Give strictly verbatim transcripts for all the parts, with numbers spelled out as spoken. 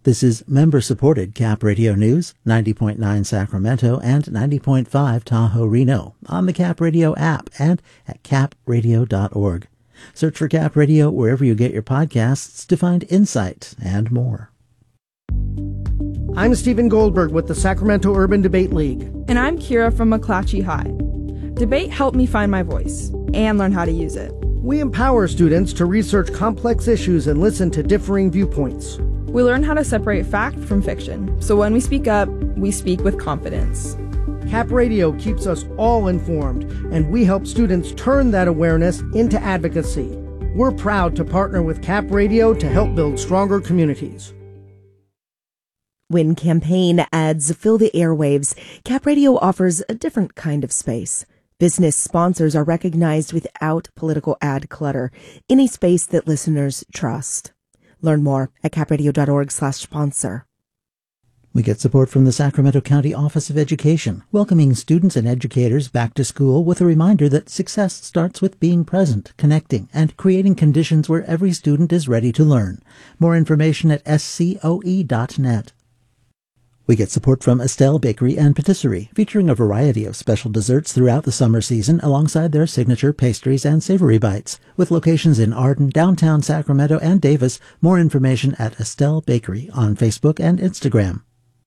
This is member-supported Cap Radio News, ninety point nine Sacramento and ninety point five Tahoe Reno, on the Cap Radio app and at cap radio dot org. Search for Cap Radio wherever you get your podcasts to find insight and more. I'm Stephen Goldberg with the Sacramento Urban Debate League. And I'm Kira from McClatchy High. Debate helped me find my voice and learn how to use it. We empower students to research complex issues and listen to differing viewpoints. We learn how to separate fact from fiction, so when we speak up, we speak with confidence. Cap Radio keeps us all informed, and we help students turn that awareness into advocacy. We're proud to partner with Cap Radio to help build stronger communities. When campaign ads fill the airwaves, Cap Radio offers a different kind of space. Business sponsors are recognized without political ad clutter, any space that listeners trust. Learn more at cap radio dot org slash sponsor. We get support from the Sacramento County Office of Education, welcoming students and educators back to school with a reminder that success starts with being present, connecting, and creating conditions where every student is ready to learn. More information at S C O E dot net. We get support from Estelle Bakery and Patisserie, featuring a variety of special desserts throughout the summer season alongside their signature pastries and savory bites. With locations in Arden, downtown Sacramento, and Davis, more information at Estelle Bakery on Facebook and Instagram.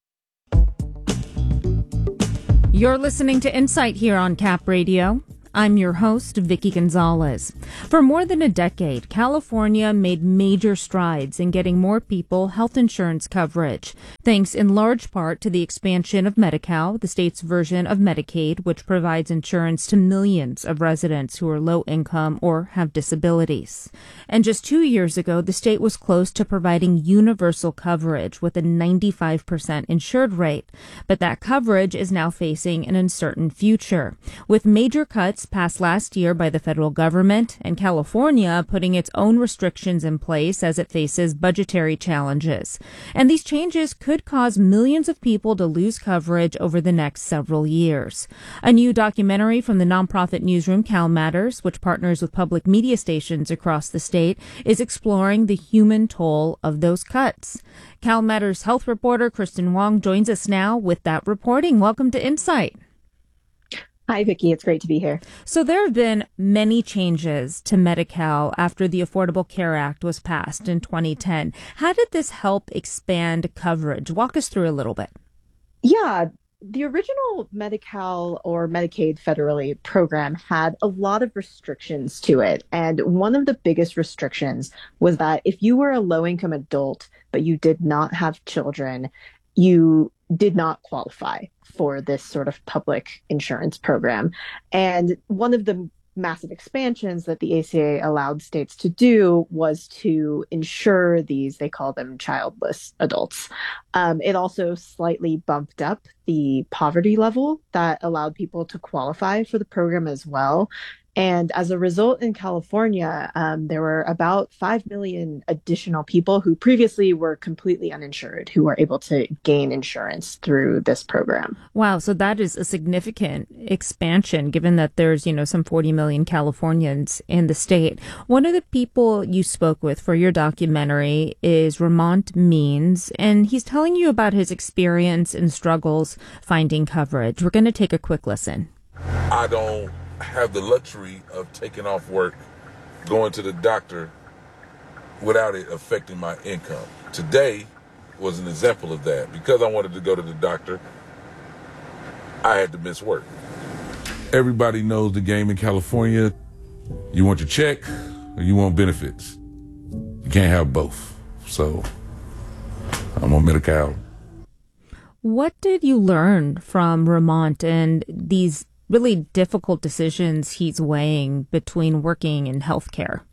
You're listening to Insight here on Cap Radio. I'm your host, Vicky Gonzalez. For more than a decade, California made major strides in getting more people health insurance coverage, thanks in large part to the expansion of Medi-Cal, the state's version of Medicaid, which provides insurance to millions of residents who are low income or have disabilities. And just two years ago, the state was close to providing universal coverage with a ninety-five percent insured rate. But that coverage is now facing an uncertain future, with major cuts passed last year by the federal government and California putting its own restrictions in place as it faces budgetary challenges. And these changes could cause millions of people to lose coverage over the next several years. A new documentary from the nonprofit newsroom Cal Matters, which partners with public media stations across the state, is exploring the human toll of those cuts. Cal Matters health reporter Kristen Wong joins us now with that reporting. Welcome to Insight. Hi, Vicki. It's great to be here. So there have been many changes to Medi-Cal after the Affordable Care Act was passed in twenty ten. How did this help expand coverage? Walk us through a little bit. Yeah, the original Medi-Cal or Medicaid federally program had a lot of restrictions to it. And one of the biggest restrictions was that if you were a low-income adult, but you did not have children, you did not qualify for this sort of public insurance program. And one of the massive expansions that the A C A allowed states to do was to insure these, they call them childless adults. Um, it also slightly bumped up the poverty level that allowed people to qualify for the program as well. And as a result, in California, um, there were about five million additional people who previously were completely uninsured who were able to gain insurance through this program. Wow. So that is a significant expansion, given that there's, you know, some forty million Californians in the state. One of the people you spoke with for your documentary is Ramont Means, and he's telling you about his experience and struggles finding coverage. We're going to take a quick listen. I don't have the luxury of taking off work, going to the doctor without it affecting my income. Today was an example of that. Because I wanted to go to the doctor, I had to miss work. Everybody knows the game in California. You want your check or you want benefits. You can't have both. So I'm on Medi-Cal. What did you learn from Ramont and these really difficult decisions he's weighing between working and healthcare?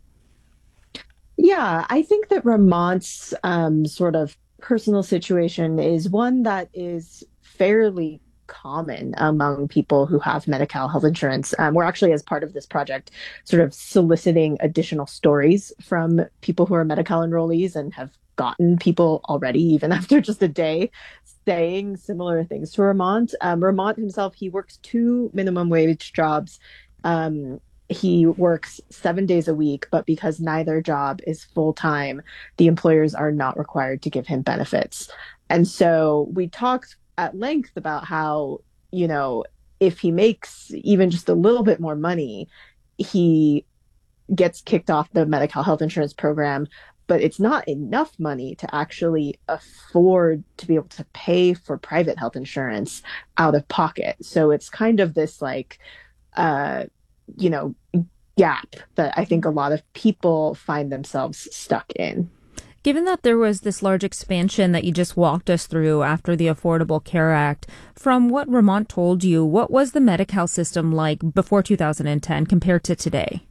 Yeah, I think that Ramont's um, sort of personal situation is one that is fairly common among people who have Medi-Cal health insurance. Um, we're actually, as part of this project, sort of soliciting additional stories from people who are Medi-Cal enrollees and have gotten people already, even after just a day, saying similar things to Ramont. Um, Ramont himself, he works two minimum wage jobs. Um, he works seven days a week, but because neither job is full time, the employers are not required to give him benefits. And so we talked at length about how, you know, if he makes even just a little bit more money, he gets kicked off the Medi-Cal health insurance program, but it's not enough money to actually afford to be able to pay for private health insurance out of pocket. So it's kind of this like, uh, you know, gap that I think a lot of people find themselves stuck in. Given that there was this large expansion that you just walked us through after the Affordable Care Act, from what Vermont told you, what was the Medi-Cal system like before two thousand ten compared to today?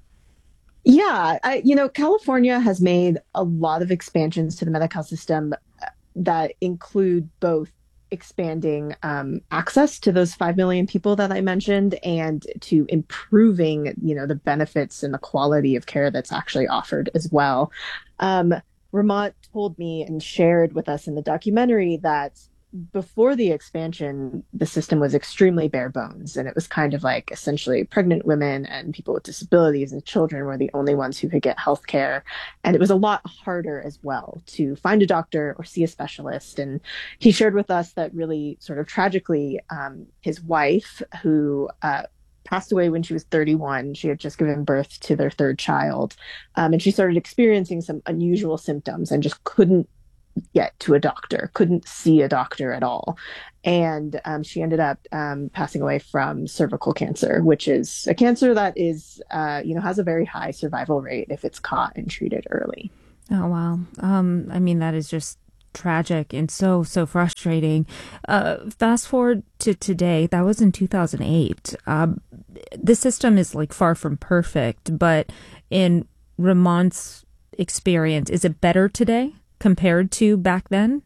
Yeah, I, you know, California has made a lot of expansions to the Medi-Cal system that include both expanding um, access to those five million people that I mentioned and to improving, you know, the benefits and the quality of care that's actually offered as well. Um, Vermont told me and shared with us in the documentary that before the expansion, the system was extremely bare bones. And it was kind of like essentially pregnant women and people with disabilities and children were the only ones who could get health care. And it was a lot harder as well to find a doctor or see a specialist. And he shared with us that really sort of tragically, um, his wife, who uh, passed away when she was thirty-one. She had just given birth to their third child. Um, and she started experiencing some unusual symptoms and just couldn't get to a doctor, couldn't see a doctor at all. And um, she ended up um, passing away from cervical cancer, which is a cancer that is, uh, you know, has a very high survival rate if it's caught and treated early. Oh, wow. Um, I mean, that is just tragic and so, so frustrating. Uh, fast forward to today, that was in two thousand eight. Um, the system is like far from perfect, but in Vermont's experience, is it better today compared to back then?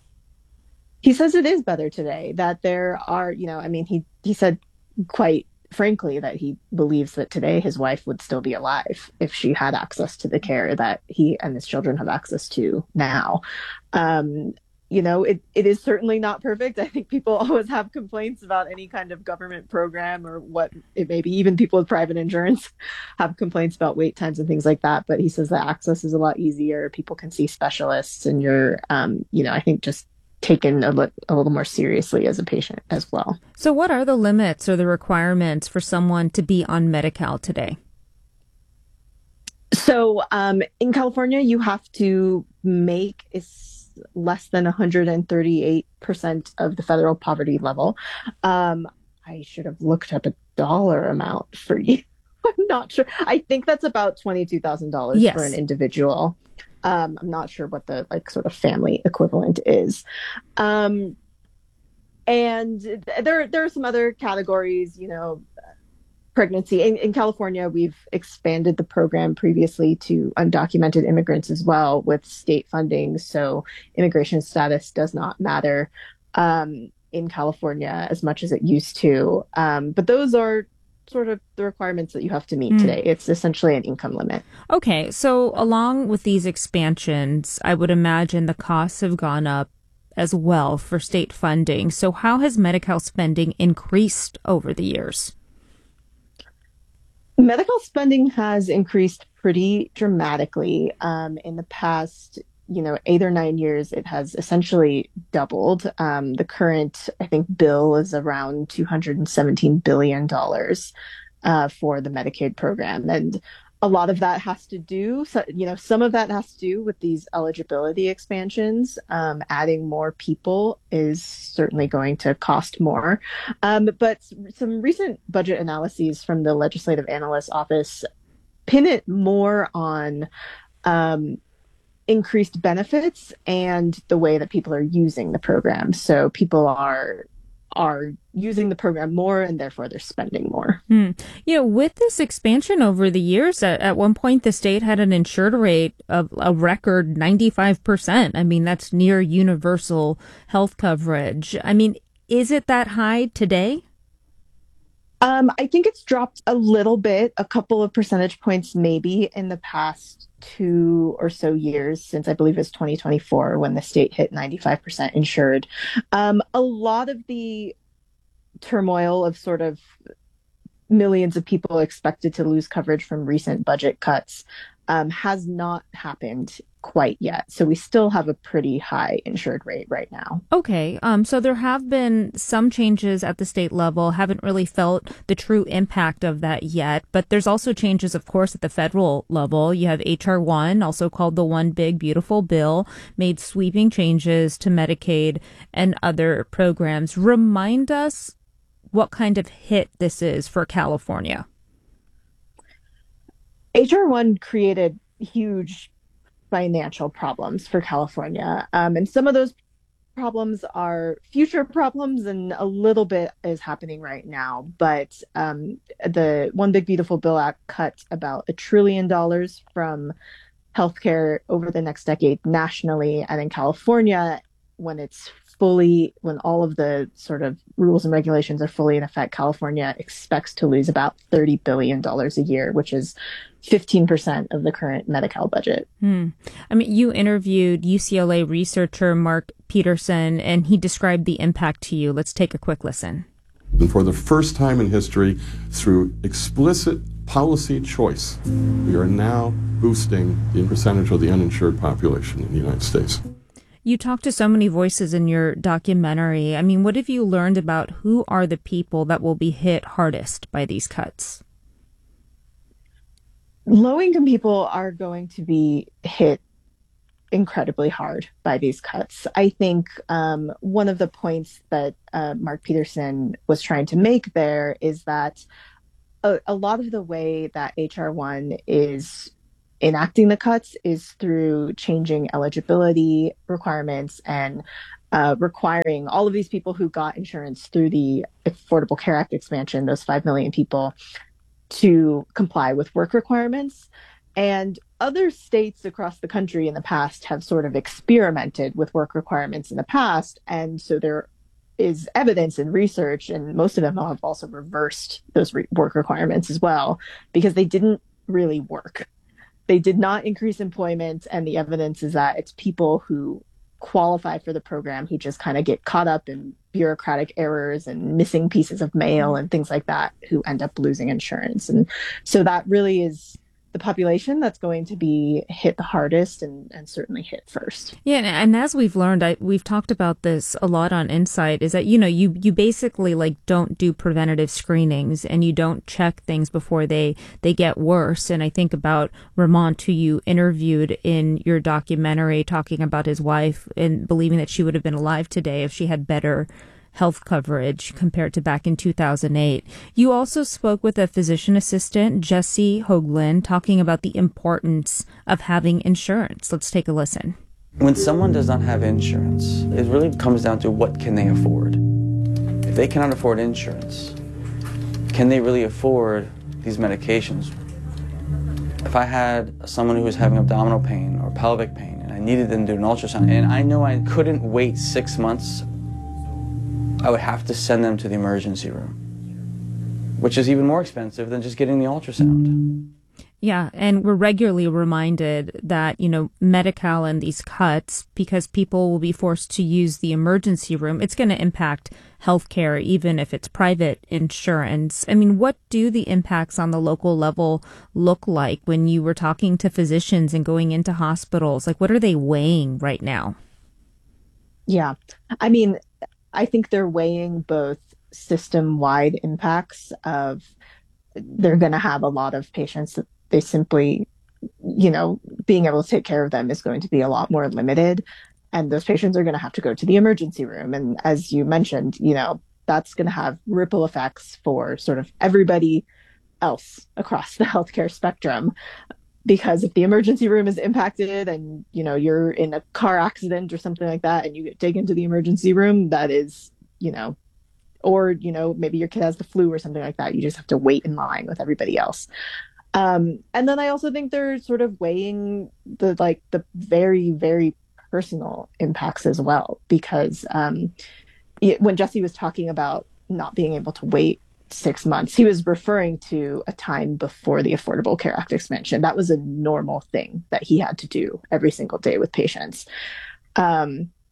He says it is better today, that there are, you know, I mean, he, he said quite frankly that he believes that today his wife would still be alive if she had access to the care that he and his children have access to now. Um, you know, it, it is certainly not perfect. I think people always have complaints about any kind of government program or what it may be. Even people with private insurance have complaints about wait times and things like that. But he says the access is a lot easier. People can see specialists and you're, um, you know, I think just taken a, li- a little more seriously as a patient as well. So what are the limits or the requirements for someone to be on Medi-Cal today? So um, in California, you have to make is less than one hundred thirty-eight percent of the federal poverty level. Um, I should have looked up a dollar amount for you. I'm not sure. I think that's about twenty-two thousand dollars yes. for an individual. Um, I'm not sure what the like sort of family equivalent is. Um, and there, there are some other categories, you know, pregnancy. In, in California, we've expanded the program previously to undocumented immigrants as well with state funding. So immigration status does not matter um, in California as much as it used to. Um, but those are sort of the requirements that you have to meet mm. today. It's essentially an income limit. Okay. So along with these expansions, I would imagine the costs have gone up as well for state funding. So how has Medi-Cal spending increased over the years? Medical spending has increased pretty dramatically. Um, in the past, you know, eight or nine years, it has essentially doubled. Um, the current, I think, bill is around two hundred seventeen billion dollars uh, for the Medicaid program. And a lot of that has to do, so, you know, some of that has to do with these eligibility expansions. Um, adding more people is certainly going to cost more. Um, but some recent budget analyses from the Legislative Analyst's Office pin it more on um, increased benefits and the way that people are using the program. So people are are using the program more and therefore they're spending more. Hmm. You know, with this expansion over the years, at, at one point the state had an insured rate of a record ninety-five percent. I mean, that's near universal health coverage. I mean, is it that high today? Um, I think it's dropped a little bit, a couple of percentage points maybe in the past two or so years since I believe it's twenty twenty-four when the state hit ninety-five percent insured. Um, a lot of the turmoil of sort of millions of people expected to lose coverage from recent budget cuts um, has not happened quite yet. So we still have a pretty high insured rate right now. Okay, um, so there have been some changes at the state level, haven't really felt the true impact of that yet, but there's also changes, of course, at the federal level. You have H R one, also called the One Big Beautiful Bill, made sweeping changes to Medicaid and other programs. Remind us what kind of hit this is for California. H R one created huge financial problems for California. Um, and some of those problems are future problems, and a little bit is happening right now. But um, the One Big Beautiful Bill Act cut about a trillion dollars from healthcare over the next decade nationally. And in California, when it's fully, when all of the sort of rules and regulations are fully in effect, California expects to lose about thirty billion dollars a year, which is fifteen percent of the current Medi-Cal budget. Hmm. I mean, you interviewed U C L A researcher Mark Peterson, and he described the impact to you. Let's take a quick listen. And for the first time in history, through explicit policy choice, we are now boosting the percentage of the uninsured population in the United States. You talked to so many voices in your documentary. I mean, what have you learned about who are the people that will be hit hardest by these cuts? Low-income people are going to be hit incredibly hard by these cuts. I think um, one of the points that uh, Mark Peterson was trying to make there is that a, a lot of the way that H R one is enacting the cuts is through changing eligibility requirements and uh, requiring all of these people who got insurance through the Affordable Care Act expansion, those five million people, to comply with work requirements. And other states across the country in the past have sort of experimented with work requirements in the past. And so there is evidence and research, and most of them have also reversed those re- work requirements as well, because they didn't really work. They did not increase employment, and the evidence is that it's people who qualify for the program who just kind of get caught up in bureaucratic errors and missing pieces of mail and things like that who end up losing insurance. And so that really is the population that's going to be hit the hardest and, and certainly hit first. Yeah, and, and as we've learned, I, we've talked about this a lot on Insight, is that, you know, you, you basically like don't do preventative screenings and you don't check things before they, they get worse. And I think about Ramont, who you interviewed in your documentary, talking about his wife and believing that she would have been alive today if she had better health coverage compared to back in two thousand eight. You also spoke with a physician assistant, Jesse Hoagland, talking about the importance of having insurance. Let's take a listen. When someone does not have insurance, it really comes down to what can they afford. If they cannot afford insurance, can they really afford these medications? If I had someone who was having abdominal pain or pelvic pain and I needed them to do an ultrasound and I know I couldn't wait six months, I would have to send them to the emergency room, which is even more expensive than just getting the ultrasound. Yeah, and we're regularly reminded that, you know, Medi-Cal and these cuts, because people will be forced to use the emergency room, it's going to impact healthcare, even if it's private insurance. I mean, what do the impacts on the local level look like when you were talking to physicians and going into hospitals? Like, what are they weighing right now? Yeah, I mean, I think they're weighing both system-wide impacts of they're going to have a lot of patients that they simply, you know, being able to take care of them is going to be a lot more limited. And those patients are going to have to go to the emergency room. And as you mentioned, you know, that's going to have ripple effects for sort of everybody else across the healthcare spectrum. Because if the emergency room is impacted and, you know, you're in a car accident or something like that and you get taken to the emergency room, that is, you know, or, you know, maybe your kid has the flu or something like that. You just have to wait in line with everybody else. Um, and then I also think they're sort of weighing the, like, the very, very personal impacts as well. Because um, it, when Jesse was talking about not being able to wait six months, he was referring to a time before the Affordable Care Act expansion. That was a normal thing that he had to do every single day with patients. Um,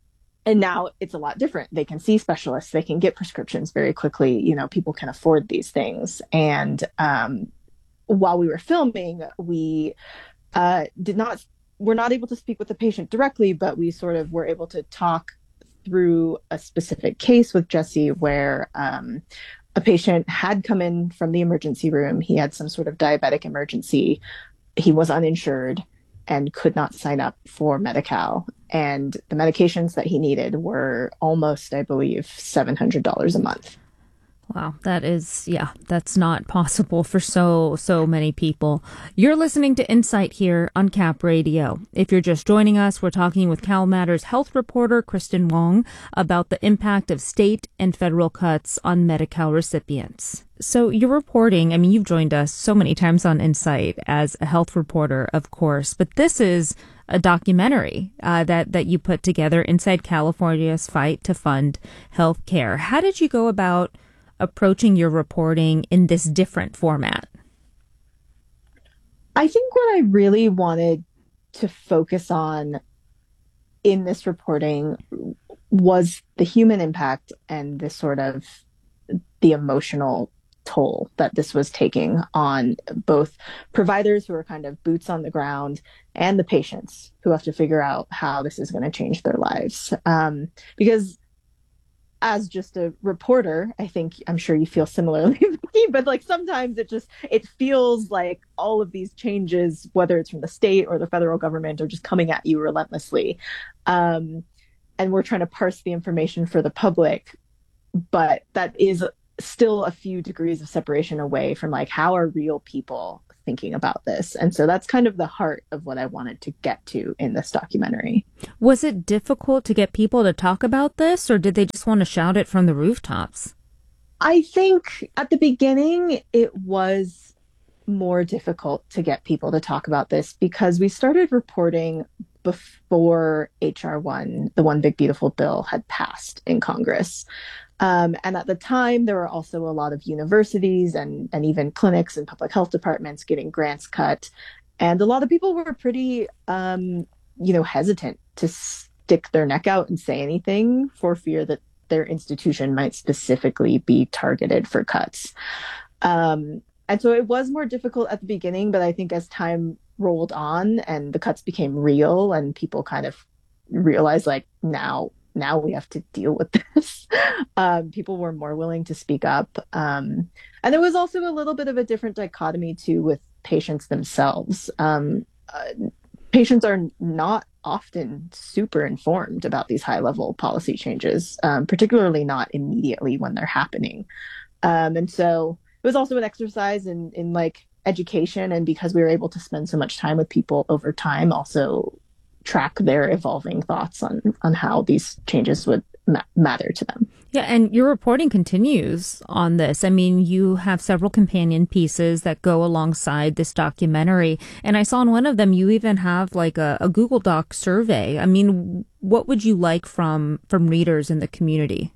and now it's a lot different. They can see specialists, they can get prescriptions very quickly. You know, people can afford these things. And um, while we were filming, we uh, did not, we're not able to speak with the patient directly, but we sort of were able to talk through a specific case with Jesse where um, a patient had come in from the emergency room. He had some sort of diabetic emergency. He was uninsured and could not sign up for Medi-Cal. And the medications that he needed were almost, I believe, seven hundred dollars a month. Wow, that is, yeah, that's not possible for so, so many people. You're listening to Insight here on Cap Radio. If you're just joining us, we're talking with CalMatters health reporter Kristen Wong about the impact of state and federal cuts on Medi-Cal recipients. So you're reporting, I mean, you've joined us so many times on Insight as a health reporter, of course, but this is a documentary uh, that, that you put together, Inside California's Fight to Fund Health Care. How did you go about approaching your reporting in this different format? I think what I really wanted to focus on in this reporting was the human impact and the sort of the emotional toll that this was taking on both providers who are kind of boots on the ground and the patients who have to figure out how this is going to change their lives. Um, because as just a reporter, I think, I'm sure you feel similarly, but like sometimes it just, it feels like all of these changes, whether it's from the state or the federal government, are just coming at you relentlessly. Um, and we're trying to parse the information for the public, but that is still a few degrees of separation away from like, how are real people thinking about this? And so that's kind of the heart of what I wanted to get to in this documentary. Was it difficult to get people to talk about this, or did they just want to shout it from the rooftops? I think at the beginning it was more difficult to get people to talk about this because we started reporting before H R one, the One Big Beautiful Bill, had passed in Congress. Um, and at the time, there were also a lot of universities and, and even clinics and public health departments getting grants cut. And a lot of people were pretty, um, you know, hesitant to stick their neck out and say anything for fear that their institution might specifically be targeted for cuts. Um, and so it was more difficult at the beginning, but I think as time rolled on and the cuts became real and people kind of realized like now, now we have to deal with this. Um, people were more willing to speak up. Um, and there was also a little bit of a different dichotomy too with patients themselves. Um, uh, patients are not often super informed about these high level policy changes, um, particularly not immediately when they're happening. Um, and so it was also an exercise in, in like education. And because we were able to spend so much time with people over time, also track their evolving thoughts on, on how these changes would ma- matter to them. Yeah, and your reporting continues on this. I mean, you have several companion pieces that go alongside this documentary. And I saw in one of them, you even have like a, a Google Doc survey. I mean, what would you like from, from readers in the community?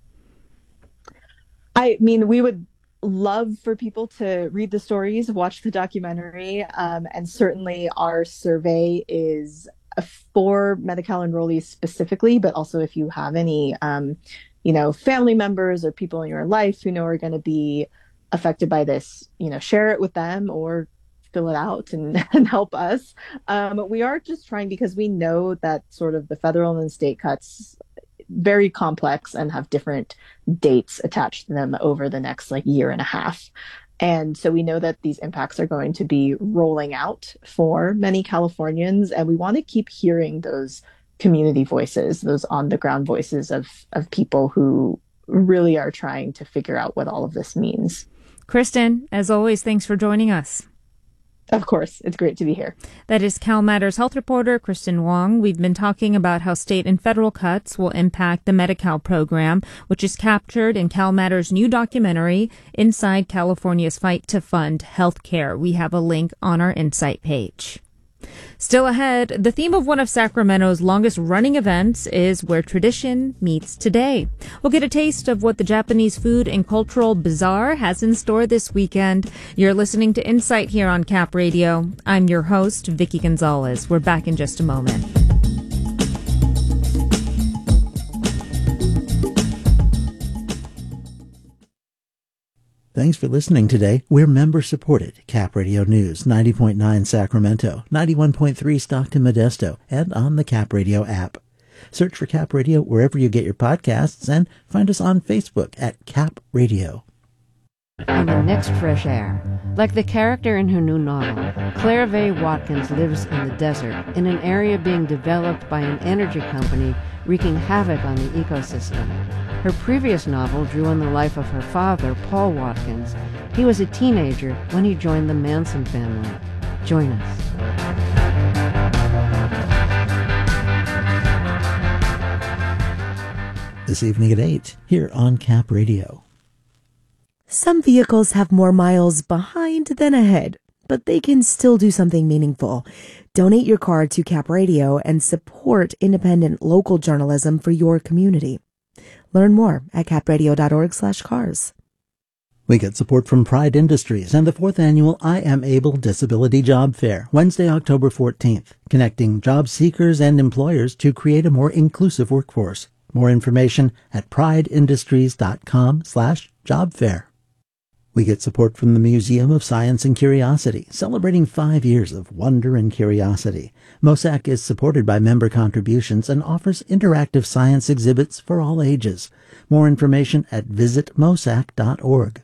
I mean, we would love for people to read the stories, watch the documentary, um, and certainly our survey is for Medi-Cal enrollees specifically, but also if you have any, um, you know, family members or people in your life who know are going to be affected by this, you know, share it with them or fill it out and, and help us. Um, we are just trying because we know that sort of the federal and state cuts very complex and have different dates attached to them over the next like year and a half. And so we know that these impacts are going to be rolling out for many Californians, and we want to keep hearing those community voices, those on the ground voices of, of people who really are trying to figure out what all of this means. Kristen, as always, thanks for joining us. Of course. It's great to be here. That is CalMatters health reporter Kristen Wong. We've been talking about how state and federal cuts will impact the Medi-Cal program, which is captured in CalMatters' new documentary, Inside California's Fight to Fund Healthcare. We have a link on our Insight page. Still ahead, the theme of one of Sacramento's longest-running events is Where Tradition Meets Today. We'll get a taste of what the Japanese Food and Cultural Bazaar has in store this weekend. You're listening to Insight here on Cap Radio. I'm your host, Vicky Gonzalez. We're back in just a moment. Thanks for listening today. We're member-supported. Cap Radio News, ninety point nine Sacramento, ninety-one point three Stockton Modesto, and on the Cap Radio app. Search for Cap Radio wherever you get your podcasts and find us on Facebook at Cap Radio. In the next Fresh Air, like the character in her new novel, Claire Vaye Watkins lives in the desert in an area being developed by an energy company wreaking havoc on the ecosystem. Her previous novel drew on the life of her father, Paul Watkins. He was a teenager when he joined the Manson family. Join us. This evening at eight, here on Cap Radio. Some vehicles have more miles behind than ahead, but they can still do something meaningful. Donate your car to Cap Radio and support independent local journalism for your community. Learn more at capradio.org slash cars. We get support from Pride Industries and the fourth annual I Am Able Disability Job Fair, Wednesday, October fourteenth, connecting job seekers and employers to create a more inclusive workforce. More information at prideindustries.com slash job fair. We get support from the Museum of Science and Curiosity, celebrating five years of wonder and curiosity. MOSAC is supported by member contributions and offers interactive science exhibits for all ages. More information at visit mosac dot org.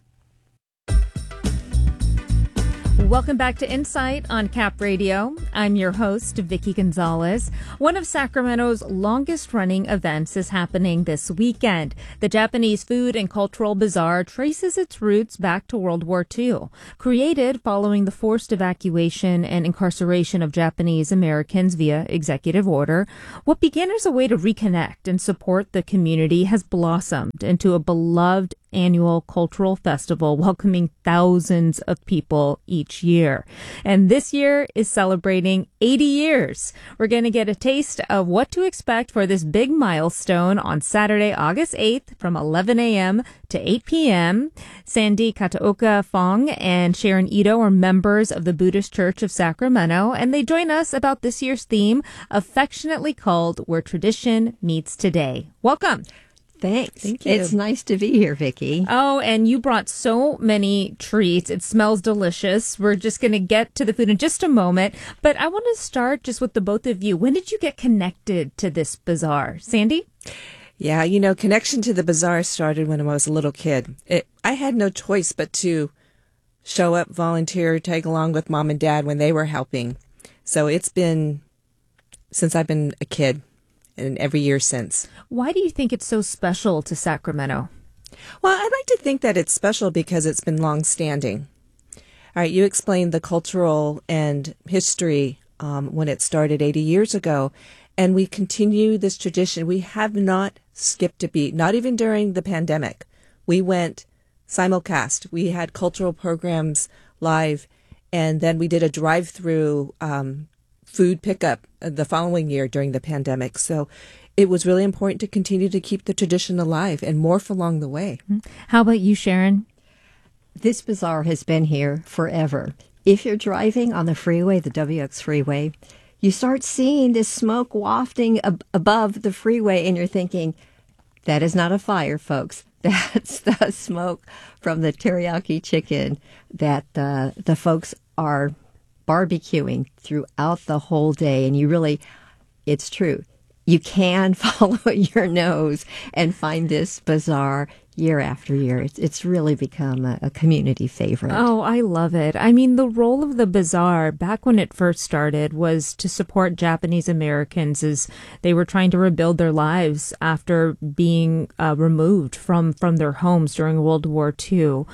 Welcome back to Insight on Cap Radio. I'm your host, Vicki Gonzalez. One of Sacramento's longest-running events is happening this weekend. The Japanese Food and Cultural Bazaar traces its roots back to World War Two. Created following the forced evacuation and incarceration of Japanese Americans via executive order, what began as a way to reconnect and support the community has blossomed into a beloved annual cultural festival welcoming thousands of people each year. And this year is celebrating eighty years. We're going to get a taste of what to expect for this big milestone on Saturday, August eighth from eleven a.m. to eight p.m. Sandy Kataoka Fong and Sharon Ito are members of the Buddhist Church of Sacramento, and they join us about this year's theme, affectionately called Where Tradition Meets Today. Welcome. Thanks. Thank you. It's nice to be here, Vicki. Oh, and you brought so many treats. It smells delicious. We're just going to get to the food in just a moment. But I want to start just with the both of you. When did you get connected to this bazaar? Sandy? Yeah, you know, connection to the bazaar started when I was a little kid. It, I had no choice but to show up, volunteer, tag along with mom and dad when they were helping. So it's been since I've been a kid. And every year since. Why do you think it's so special to Sacramento? Well, I'd like to think that it's special because it's been long-standing. All right, you explained the cultural and history um, when it started eighty years ago, and we continue this tradition. We have not skipped a beat, not even during the pandemic. We went simulcast. We had cultural programs live, and then we did a drive-through um food pickup the following year during the pandemic. So it was really important to continue to keep the tradition alive and morph along the way. How about you, Sharon? This bazaar has been here forever. If you're driving on the freeway, the W X freeway, you start seeing this smoke wafting ab- above the freeway and you're thinking, that is not a fire, folks. That's the smoke from the teriyaki chicken that uh, the folks are barbecuing throughout the whole day. And you really, it's true, you can follow your nose and find this bazaar year after year. It's, it's really become a, a community favorite. Oh, I love it. I mean, the role of the bazaar back when it first started was to support Japanese Americans as they were trying to rebuild their lives after being uh, removed from, from their homes during World War Two.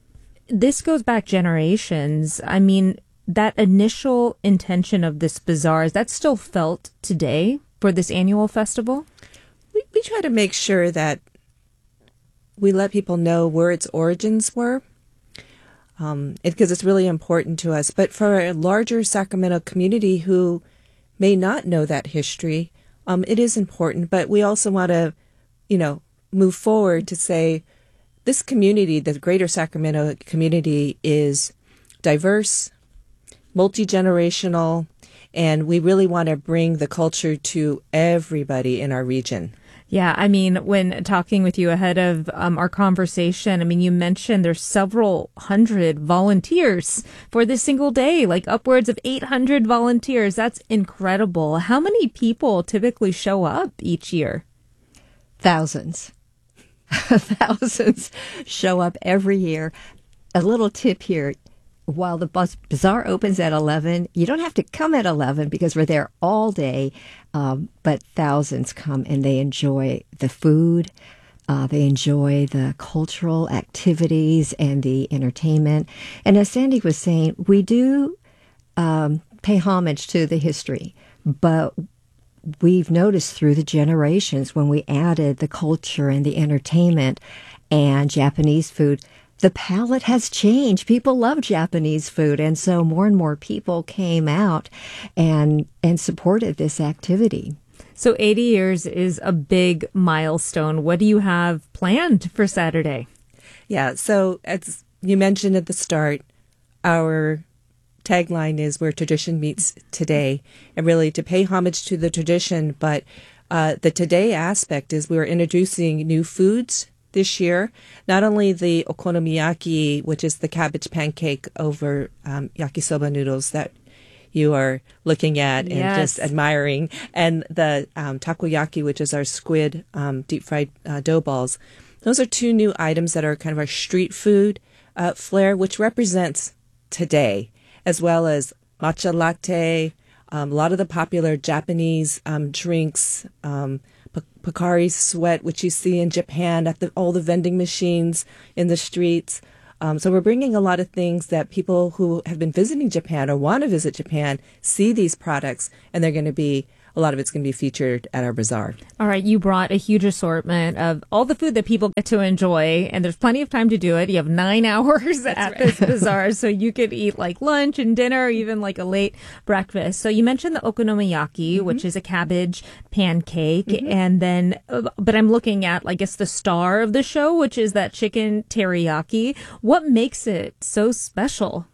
This goes back generations. I mean, that initial intention of this bazaar, is that still felt today for this annual festival? We, we try to make sure that we let people know where its origins were, um, because it's really important to us. But for a larger Sacramento community who may not know that history, um, it is important. But we also want to, you know, move forward to say this community, the greater Sacramento community, is diverse, multi-generational, and we really want to bring the culture to everybody in our region. Yeah, I mean, when talking with you ahead of um, our conversation, I mean, you mentioned there's several hundred volunteers for this single day, like upwards of eight hundred volunteers. That's incredible. How many people typically show up each year? Thousands. Thousands show up every year. A little tip here. While the bazaar opens at eleven, you don't have to come at eleven because we're there all day. Um, but thousands come and they enjoy the food. Uh, they enjoy the cultural activities and the entertainment. And as Sandy was saying, we do um, pay homage to the history, but we've noticed through the generations when we added the culture and the entertainment and Japanese food, the palate has changed. People love Japanese food, and so more and more people came out and and supported this activity. So eighty years is a big milestone. What do you have planned for Saturday? Yeah, so as you mentioned at the start, our tagline is where tradition meets today, and really to pay homage to the tradition, but uh, the today aspect is we're introducing new foods this year, not only the okonomiyaki, which is the cabbage pancake over um, yakisoba noodles that you are looking at and yes. just admiring, and the um, takoyaki, which is our squid um, deep-fried uh, dough balls. Those are two new items that are kind of our street food uh, flair, which represents today, as well as matcha latte, um, a lot of the popular Japanese um, drinks, um, Pocari Sweat, which you see in Japan at the, all the vending machines in the streets. Um, so we're bringing a lot of things that people who have been visiting Japan or want to visit Japan see these products, and they're going to be, a lot of it's going to be featured at our bazaar. All right, you brought a huge assortment of all the food that people get to enjoy, and there's plenty of time to do it. You have nine hours That's at right. this bazaar, so you could eat like lunch and dinner, or even like a late breakfast. So you mentioned the okonomiyaki, mm-hmm. which is a cabbage pancake, mm-hmm. and then, uh, but I'm looking at, I guess, the star of the show, which is that chicken teriyaki. What makes it so special?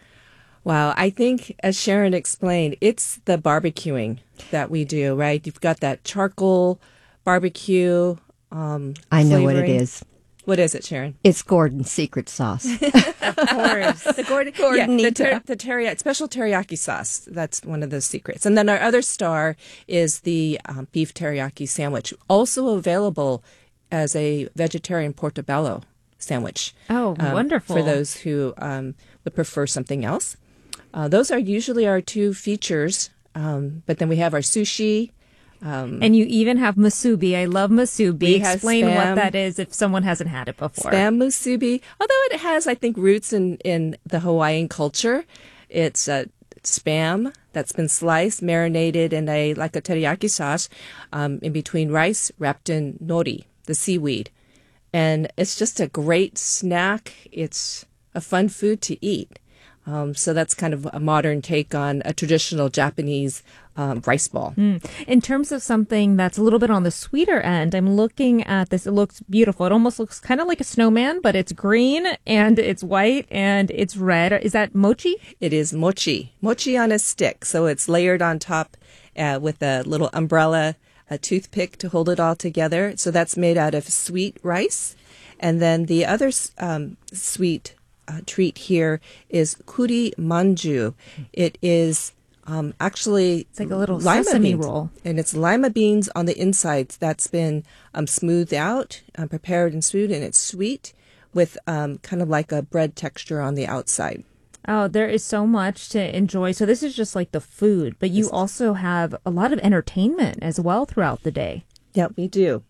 Wow, I think, as Sharon explained, it's the barbecuing that we do, right? You've got that charcoal barbecue um, I know flavoring. what it is. What is it, Sharon? It's Gordon's secret sauce. Of course. the Gordon, Gordon yeah, the, ter- the teriyaki, special teriyaki sauce. That's one of the secrets. And then our other star is the um, beef teriyaki sandwich, also available as a vegetarian portobello sandwich. Oh, um, wonderful. For those who um, would prefer something else. Uh, those are usually our two features, um, but then we have our sushi. Um, and you even have musubi. I love musubi. Explain spam, what that is if someone hasn't had it before. Spam musubi, although it has, I think, roots in, in the Hawaiian culture. It's uh, spam that's been sliced, marinated in a like a teriyaki sauce um, in between rice wrapped in nori, the seaweed. And it's just a great snack. It's a fun food to eat. Um, so that's kind of a modern take on a traditional Japanese um, rice ball. Mm. In terms of something that's a little bit on the sweeter end, I'm looking at this. It looks beautiful. It almost looks kind of like a snowman, but it's green and it's white and it's red. Is that mochi? It is mochi. Mochi on a stick. So it's layered on top uh, with a little umbrella, a toothpick to hold it all together. So that's made out of sweet rice. And then the other um, sweet Uh, treat here is kuri manju. It is um, actually it's like a little lima sesame beans, roll, and it's lima beans on the insides that's been um, smoothed out, um, prepared and smoothed, and it's sweet with um, kind of like a bread texture on the outside. Oh, there is so much to enjoy. So this is just like the food, but you also have a lot of entertainment as well throughout the day. Yeah, we do.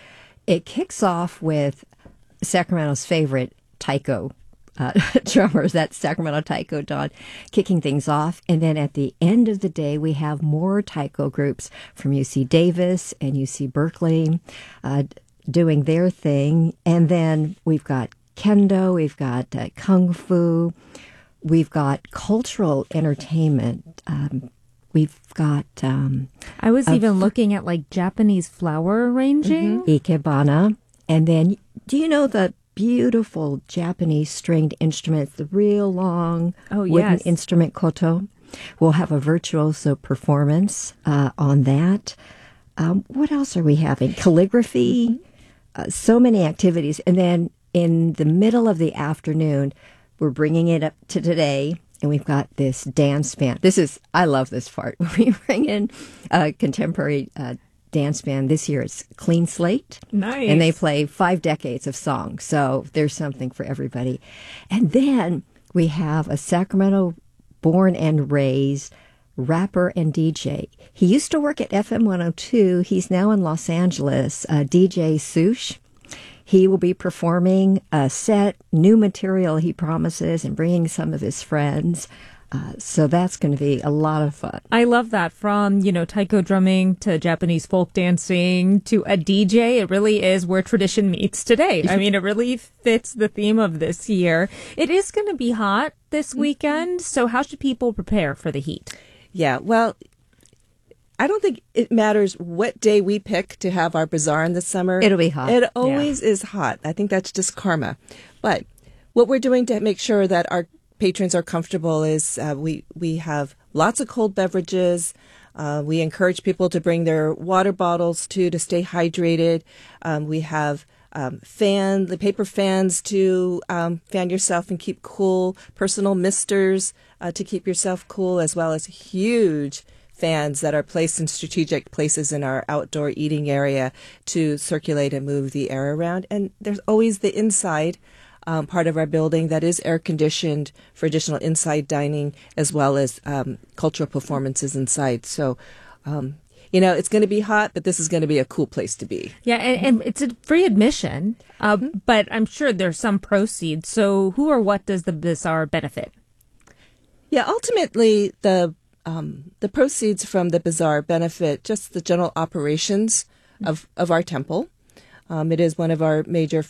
It kicks off with Sacramento's favorite taiko Uh, drummers, that's Sacramento Taiko Dawn, kicking things off. And then at the end of the day, we have more taiko groups from U C Davis and U C Berkeley uh, doing their thing. And then we've got kendo, we've got uh, kung fu, we've got cultural entertainment. Um, we've got... Um, I was even f- looking at like Japanese flower arranging. Mm-hmm. Ikebana. And then, do you know the beautiful Japanese stringed instruments, the real long oh, wooden yes. instrument koto? We'll have a virtuoso performance uh, on that. Um, what else are we having? Calligraphy, uh, so many activities. And then in the middle of the afternoon, we're bringing it up to today, and we've got this dance band. This is, I love this part. We bring in a contemporary uh, dance band. This year it's Clean Slate. Nice. And they play five decades of songs. So there's something for everybody. And then we have a Sacramento born and raised rapper and D J. He used to work at F M one oh two. He's now in Los Angeles, uh, D J Sush. He will be performing a set, new material he promises, and bringing some of his friends. Uh, so that's going to be a lot of fun. I love that. From, you know, taiko drumming to Japanese folk dancing to a D J. It really is where tradition meets today. I mean, it really fits the theme of this year. It is going to be hot this weekend. So how should people prepare for the heat? Yeah, well, I don't think it matters what day we pick to have our bazaar in the summer. It'll be hot. It always yeah. is hot. I think that's just karma. But what we're doing to make sure that our patrons are comfortable is uh, we, we have lots of cold beverages. Uh, we encourage people to bring their water bottles, too, to stay hydrated. Um, we have um, fan, the paper fans to um, fan yourself and keep cool, personal misters uh, to keep yourself cool, as well as huge fans that are placed in strategic places in our outdoor eating area to circulate and move the air around. And there's always the inside um, part of our building that is air conditioned for additional inside dining, as well as um, cultural performances inside. So, um, you know, it's going to be hot, but this is going to be a cool place to be. Yeah, and, and it's a free admission, uh, mm-hmm. but I'm sure there's some proceeds. So who or what does the bazaar benefit? Yeah, ultimately, the um, the proceeds from the bazaar benefit just the general operations of, of our temple. Um, it is one of our major